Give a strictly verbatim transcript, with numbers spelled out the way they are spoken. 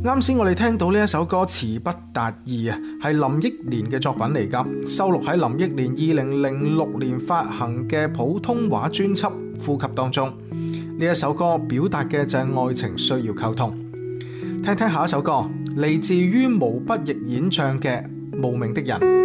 啱先我哋聽到呢一首歌詞不達意啊，係林憶蓮嘅作品嚟㗎，收錄喺林憶蓮二零零六年發行嘅普通話專輯《呼吸》當中。呢一首歌表達嘅就係愛情需要溝通。聽聽下一首歌，嚟自於毛不易演唱嘅《無名的人》。